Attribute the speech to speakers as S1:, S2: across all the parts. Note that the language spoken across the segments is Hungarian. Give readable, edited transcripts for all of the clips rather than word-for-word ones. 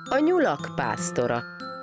S1: A nyulak pásztora.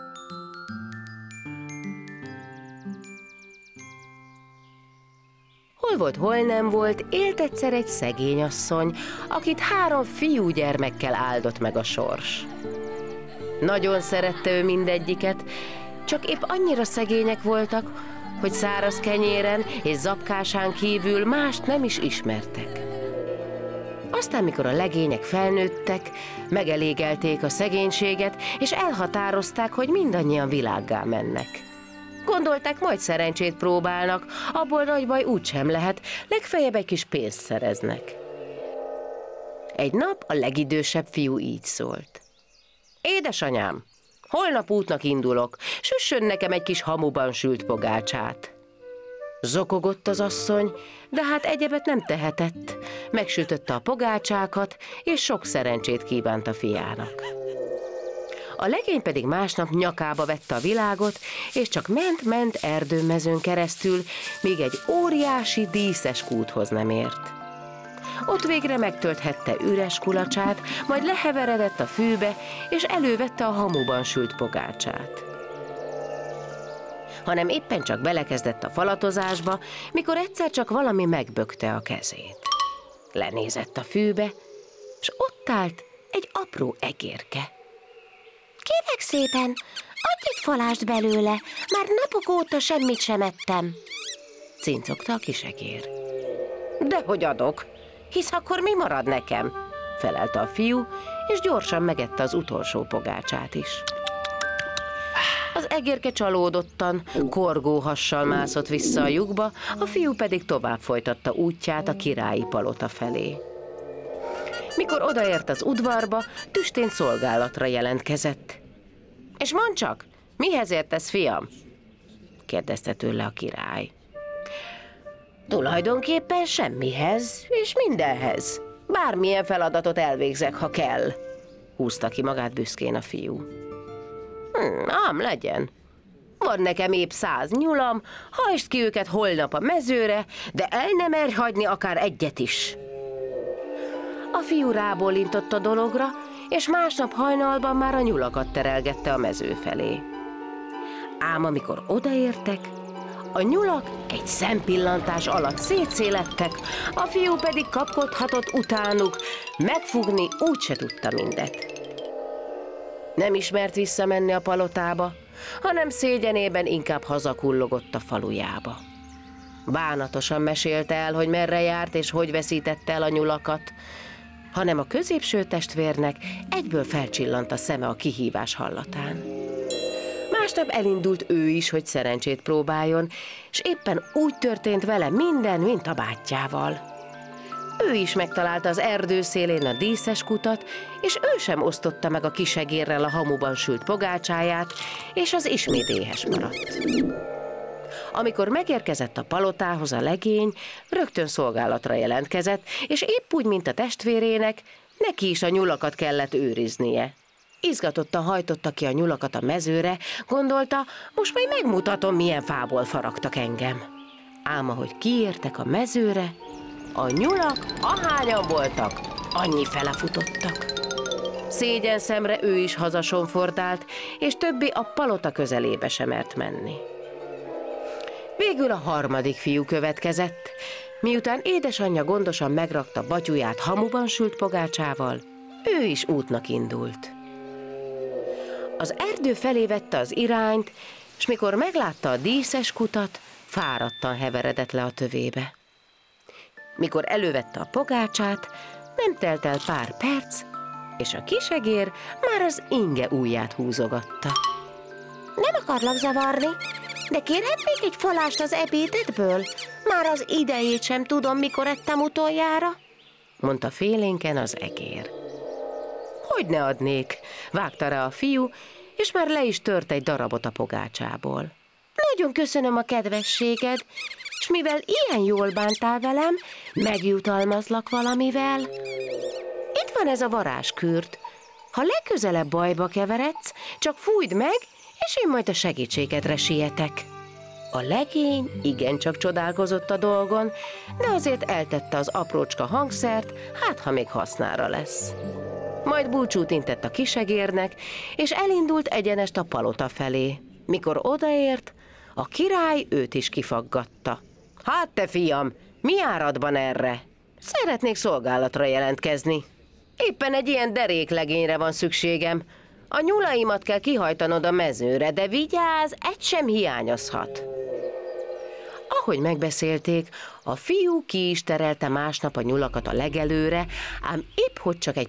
S1: Hol volt, hol nem volt, élt egyszer egy szegény asszony, akit 3 fiúgyermekkel áldott meg a sors. Nagyon szerette ő mindegyiket, csak épp annyira szegények voltak, hogy száraz kenyéren és zapkásán kívül mást nem is ismertek. Aztán, mikor a legények felnőttek, megelégelték a szegénységet, és elhatározták, hogy mindannyian világgá mennek. Gondolták, majd szerencsét próbálnak, abból nagy baj úgysem lehet, legfeljebb egy kis pénzt szereznek. Egy nap a legidősebb fiú így szólt. Édesanyám, holnap útnak indulok, süssön nekem egy kis hamuban sült pogácsát. Zokogott az asszony, de hát egyebet nem tehetett. Megsütötte a pogácsákat, és sok szerencsét kívánt a fiának. A legény pedig másnap nyakába vette a világot, és csak ment erdőmezőn keresztül, míg egy óriási díszes kúthoz nem ért. Ott végre megtölthette üres kulacsát, majd leheveredett a fűbe, és elővette a hamuban sült pogácsát. Hanem éppen csak belekezdett a falatozásba, mikor egyszer csak valami megbökte a kezét. Lenézett a fűbe, és ott állt egy apró egérke.
S2: Kérlek szépen, adj egy falást belőle, már napok óta semmit sem ettem,
S1: cincogta a kisegér. Dehogy adok, hisz akkor mi marad nekem? Felelte a fiú, és gyorsan megette az utolsó pogácsát is. Az egérke csalódottan, korgó hassal mászott vissza a lyukba, a fiú pedig tovább folytatta útját a királyi palota felé. Mikor odaért az udvarba, tüstént szolgálatra jelentkezett. És mondd csak, mihez értesz, fiam? Kérdezte tőle a király. Tulajdonképpen semmihez, és mindenhez. Bármilyen feladatot elvégzek, ha kell, húzta ki magát büszkén a fiú. Ám legyen. Van nekem épp 100 nyulam, hajtsd ki őket holnap a mezőre, de el nem merj hagyni akár egyet is. A fiú rábólintott a dologra, és másnap hajnalban már a nyulakat terelgette a mező felé. Ám amikor odaértek, a nyulak egy szempillantás alatt szétszélettek, a fiú pedig kapkodhatott utánuk, megfogni úgyse tudta mindet. Nem ismert visszamenni a palotába, hanem szégyenében inkább hazakullogott a falujába. Bánatosan mesélte el, hogy merre járt és hogy veszítette el a nyulakat, hanem a középső testvérnek egyből felcsillant a szeme a kihívás hallatán. Másnap elindult ő is, hogy szerencsét próbáljon, és éppen úgy történt vele minden, mint a bátyjával. Ő is megtalálta az erdő szélén a díszes kutat, és ő sem osztotta meg a kisegérrel a hamuban sült pogácsáját, és az ismét éhes maradt. Amikor megérkezett a palotához a legény, rögtön szolgálatra jelentkezett, és épp úgy, mint a testvérének, neki is a nyulakat kellett őriznie. Izgatottan hajtotta ki a nyulakat a mezőre, gondolta, most majd megmutatom, milyen fából faragtak engem. Ám ahogy kiértek a mezőre, a nyulak, ahányan voltak, annyi fele futottak. Szégyen szemre ő is hazasonfordált, és többé a palota közelébe sem mert menni. Végül a harmadik fiú következett, miután édesanyja gondosan megrakta batyuját hamuban sült pogácsával, ő is útnak indult. Az erdő felé vette az irányt, és mikor meglátta a díszes kutat, fáradtan heveredett le a tövébe. Mikor elővette a pogácsát, nem telt el pár perc, és a kisegér már az inge ujját húzogatta.
S2: Nem akarlak zavarni, de kérhetnék egy falást az ebédedből? Már az idejét sem tudom, mikor ettem utoljára,
S1: mondta félénken az egér. Hogy ne adnék, vágta rá a fiú, és már le is tört egy darabot a pogácsából.
S2: Nagyon köszönöm a kedvességed, és mivel ilyen jól bántál velem, megjutalmazlak valamivel.
S1: Itt van ez a varázskürt. Ha legközelebb bajba keveredsz, csak fújd meg, és én majd a segítségedre sietek. A legény igencsak csodálkozott a dolgon, de azért eltette az aprócska hangszert, hát ha még hasznára lesz. Majd búcsút intett a kisegérnek, és elindult egyenest a palota felé. Mikor odaért, a király őt is kifaggatta. Hát te fiam, mi áradban erre? Szeretnék szolgálatra jelentkezni. Éppen egy ilyen deréklegényre van szükségem. A nyulaimat kell kihajtanod a mezőre, de vigyázz, egy sem hiányozhat. Ahogy megbeszélték, a fiú ki is terelte másnap a nyulakat a legelőre, ám épp hogy csak egy